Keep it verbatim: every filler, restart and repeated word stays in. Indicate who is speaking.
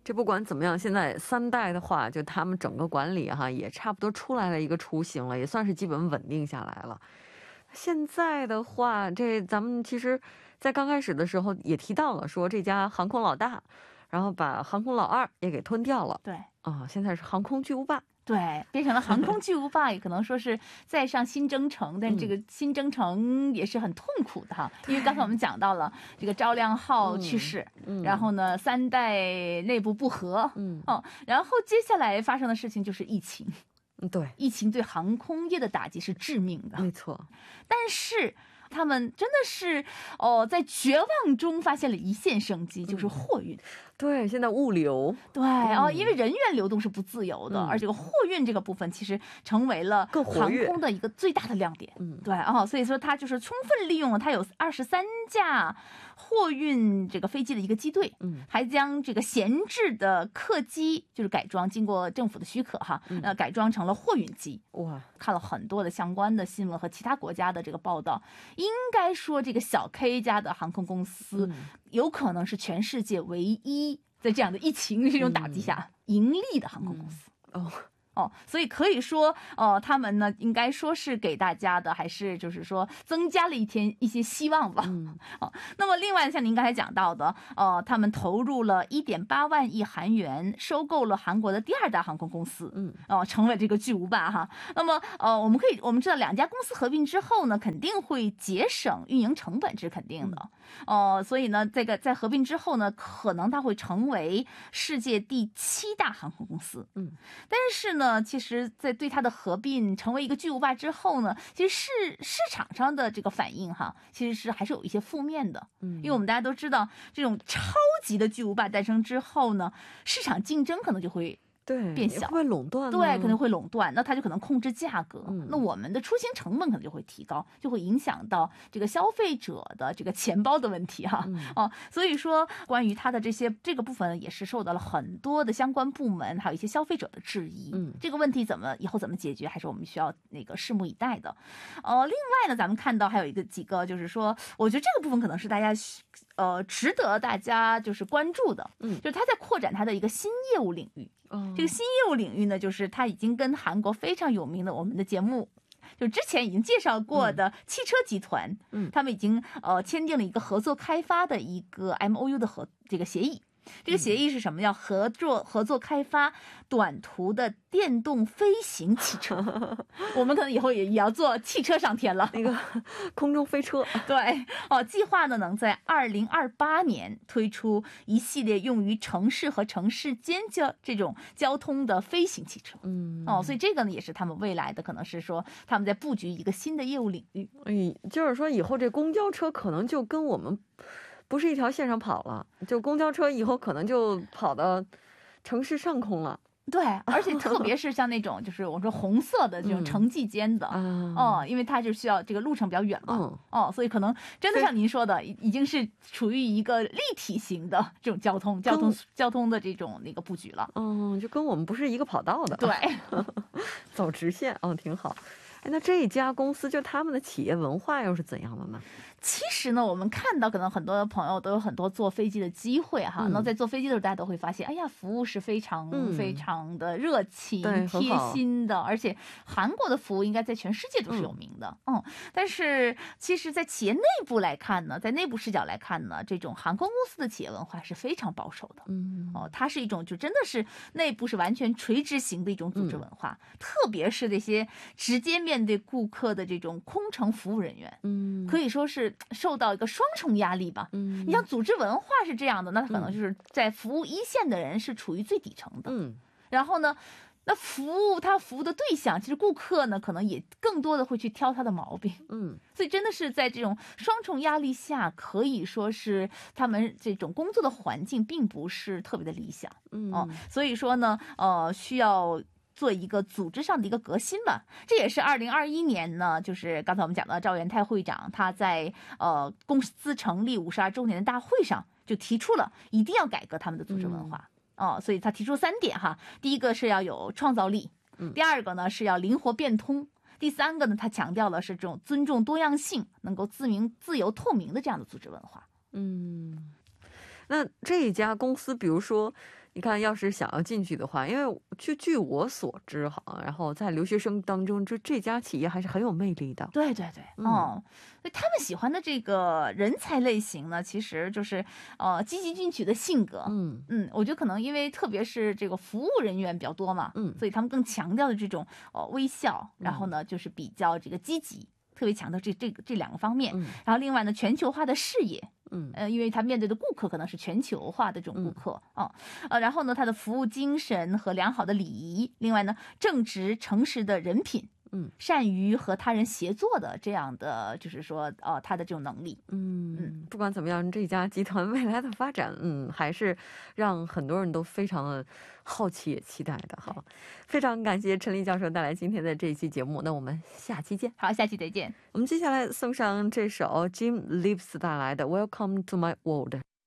Speaker 1: 这不管怎么样，现在三代的话，就他们整个管理哈，也差不多出来了一个雏形了，也算是基本稳定下来了。现在的话，这咱们其实在刚开始的时候也提到了，说这家航空老大，然后把航空老二也给吞掉了。
Speaker 2: 对
Speaker 1: 啊，现在是航空巨无霸。
Speaker 2: 对，变成了航空巨无霸，也可能说是再上新征程，但这个新征程也是很痛苦的哈，因为刚才我们讲到了这个赵亮浩去世，嗯嗯、然后呢三代内部不和，嗯哦，然后接下来发生的事情就是疫情，
Speaker 1: 对，
Speaker 2: 疫情对航空业的打击是致命的，
Speaker 1: 没错，
Speaker 2: 但是他们真的是哦，在绝望中发现了一线生机，就是货运。
Speaker 1: 对，现在物流
Speaker 2: 对哦、嗯，因为人员流动是不自由的，嗯、而这个货运这个部分其实成为了航空的一个最大的亮点。嗯，对哦，所以说它就是充分利用了它有二十三架货运这个飞机的一个机队，嗯，还将这个闲置的客机就是改装，经过政府的许可哈，嗯、呃，改装成了货运机。哇，看了很多的相关的新闻和其他国家的这个报道，应该说这个小 K 家的航空公司、嗯、有可能是全世界唯一在这样的疫情这种打击下、嗯、盈利的航空公司。嗯、哦。哦，所以可以说，呃，他们呢，应该说是给大家的，还是就是说增加了一天一些希望吧。嗯，哦，那么另外像您刚才讲到的，呃，他们投入了一点八万亿韩元，收购了韩国的第二大航空公司，嗯，哦、呃，成为这个巨无霸哈。那么，呃，我们可以我们知道，两家公司合并之后呢，肯定会节省运营成本，这是肯定的。哦、呃，所以呢，这个在合并之后呢，可能它会成为世界第七大航空公司。嗯，但是呢。其实在对它的合并成为一个巨无霸之后呢，其实市市场上的这个反应哈，其实是还是有一些负面的。嗯，因为我们大家都知道，这种超级的巨无霸诞生之后呢，市场竞争可能就会
Speaker 1: 对
Speaker 2: 变小，
Speaker 1: 会垄断，
Speaker 2: 对，可能会垄断，那它就可能控制价格、嗯、那我们的出行成本可能就会提高，就会影响到这个消费者的这个钱包的问题哈、嗯、哦，所以说关于它的这些这个部分也是受到了很多的相关部门还有一些消费者的质疑，嗯，这个问题怎么以后怎么解决，还是我们需要那个拭目以待的。呃，另外呢，咱们看到还有一个几个，就是说，我觉得这个部分可能是大家呃值得大家就是关注的，嗯，就是它在扩展它的一个新业务领域。哦、这个新业务领域呢，就是它已经跟韩国非常有名的我们的节目，就之前已经介绍过的汽车集团，嗯，他们已经呃签订了一个合作开发的一个 M O U 的合这个协议。这个协议是什么？要合作合作开发短途的电动飞行汽车。我们可能以后也也要做汽车上天了，
Speaker 1: 那个空中飞车。
Speaker 2: 对哦，计划呢能在二零二八年推出一系列用于城市和城市间交这种交通的飞行汽车。嗯，哦，所以这个呢也是他们未来的可能是说他们在布局一个新的业务领域。
Speaker 1: 哎，就是说以后这公交车可能就跟我们不是一条线上跑了，就公交车以后可能就跑到城市上空了。
Speaker 2: 对，而且特别是像那种就是我说红色的这种城际间的，嗯、哦，因为它就需要这个路程比较远嘛，嗯、哦，所以可能真的像您说的，已经是处于一个立体型的这种交通、交通、交通的这种那个布局了。
Speaker 1: 嗯，就跟我们不是一个跑道的。
Speaker 2: 对，
Speaker 1: 走直线，嗯，挺好。哎，那这一家公司就他们的企业文化又是怎样的呢？
Speaker 2: 其实呢，我们看到可能很多朋友都有很多坐飞机的机会哈。那、嗯、在坐飞机的时候，大家都会发现，哎呀，服务是非常、嗯、非常的热情、贴心的，而且韩国的服务应该在全世界都是有名的。嗯，嗯但是其实，在企业内部来看呢，在内部视角来看呢，这种航空公司的企业文化是非常保守的。嗯，哦，它是一种就真的是内部是完全垂直型的一种组织文化，嗯、特别是那些直接面对顾客的这种空乘服务人员，嗯，可以说是受到一个双重压力吧。嗯，你像组织文化是这样的，那可能就是在服务一线的人是处于最底层的。嗯，然后呢，那服务他服务的对象，其实顾客呢，可能也更多的会去挑他的毛病。嗯，所以真的是在这种双重压力下，可以说是他们这种工作的环境并不是特别的理想。嗯，哦，所以说呢，呃，需要做一个组织上的一个革新吧。这也是二零二一年呢，就是刚才我们讲到赵元泰会长他在呃公司成立五十二周年的大会上就提出了一定要改革他们的组织文化。嗯、哦，所以他提出三点哈，第一个是要有创造力，第二个呢是要灵活变通，第三个呢他强调的是这种尊重多样性，能够自明自由透明的这样的组织文化。
Speaker 1: 嗯。那这一家公司比如说你看要是想要进去的话，因为据据我所知哈，然后在留学生当中，就这家企业还是很有魅力的。
Speaker 2: 对对对，嗯，他们喜欢的这个人才类型呢，其实就是呃积极进取的性格。嗯嗯，我觉得可能因为特别是这个服务人员比较多嘛，嗯，所以他们更强调的这种呃微笑，然后呢就是比较这个积极。特别强调这这个这两个方面，然后另外呢，全球化的视野，嗯，呃，因为他面对的顾客可能是全球化的这种顾客啊，呃，然后呢，他的服务精神和良好的礼仪，另外呢，正直诚实的人品。嗯，善于和他人协作的这样的，就是说，呃，他的这种能力。
Speaker 1: 嗯嗯，不管怎么样，这家集团未来的发展，嗯，还是让很多人都非常的好奇也期待的哈。非常感谢陈丽教授带来今天的这一期节目，那我们下期见。
Speaker 2: 好，下期再见。
Speaker 1: 我们接下来送上这首 Jim Leaves 带来的《Welcome to My World》。